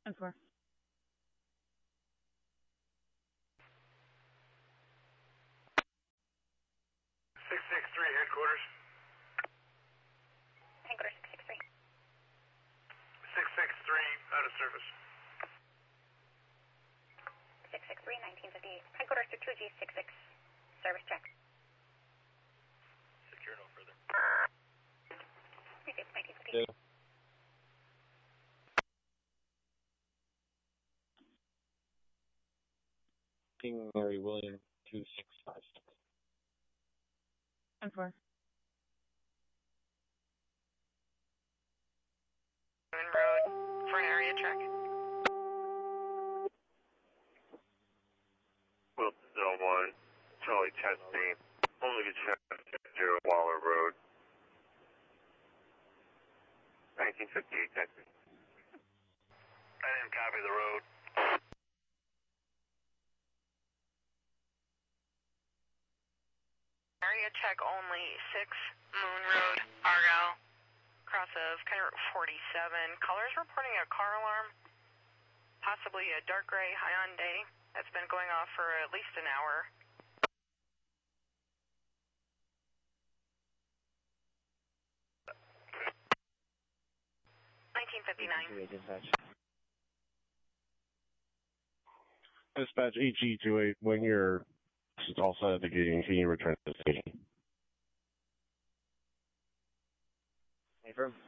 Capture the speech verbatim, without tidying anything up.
ten four. six six three, headquarters. Headquarters six six three. six six three, out of service. six six three, nineteen fifty-eight. Headquarters to two G six six. Service check. Secure no further. Received, nineteen fifty-eight. Yeah. King Mary William two six five six. ten four. Moon Road for an area check. Wilson Zone one, Charlie testing. Only good check, zero Waller Road. nineteen fifty-eight, testing. I didn't copy the road. Area check only, six Moon Road, Argyle, cross of County Route forty-seven. Callers reporting a car alarm, possibly a dark gray Hyundai that's been going off for at least an hour. nineteen fifty-nine. Dispatch. Dispatch H E two eight, when you're all set at the gate, can you return to the station? Affirm.